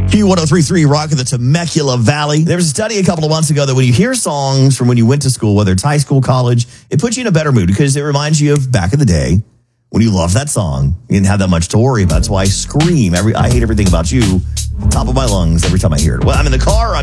Q1033 Rock of the Temecula Valley. There was a study a couple of months ago that when you hear songs from when you went to school, whether it's high school, college, it puts you in a better mood because it reminds you of back in the day when you loved that song. You didn't have that much to worry about. That's why I scream. I hate everything about you, top of my lungs every time I hear it. Well, I'm in the car.